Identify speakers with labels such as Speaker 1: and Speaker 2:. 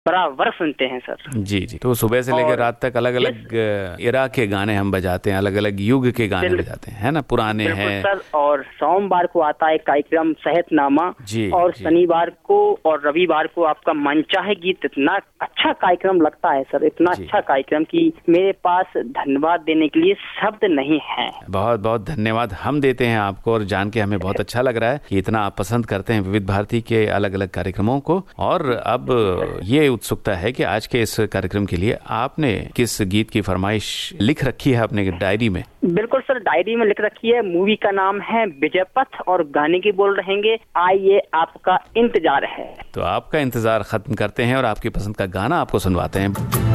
Speaker 1: बराबर सुनते हैं सर।
Speaker 2: जी जी। तो सुबह से लेकर रात तक अलग अलग इरा के गाने हम बजाते हैं, अलग अलग युग के गाने बजाते हैं, है ना, पुराने हैं
Speaker 1: सर। और सोमवार को आता है कार्यक्रम सेहतनामा, और शनिवार को और रविवार को आपका मनचाहे गीत। इतना अच्छा कार्यक्रम लगता है सर, इतना अच्छा कार्यक्रम कि मेरे पास धन्यवाद देने के लिए शब्द नहीं है।
Speaker 2: बहुत बहुत धन्यवाद हम देते हैं आपको, और जान के हमें बहुत अच्छा लग रहा है कि इतना आप पसंद करते हैं विविध भारती के अलग अलग कार्यक्रमों को। और अब ये उत्सुकता है कि आज के इस कार्यक्रम के लिए आपने किस गीत की फरमाइश लिख रखी है अपने डायरी में?
Speaker 1: बिल्कुल सर, डायरी में लिख रखी है। मूवी का नाम है विजय पथ और गाने की बोल रहेंगे आइए आपका इंतजार है।
Speaker 2: तो आपका इंतजार खत्म करते हैं और आपकी पसंद का गाना आपको सुनवाते हैं।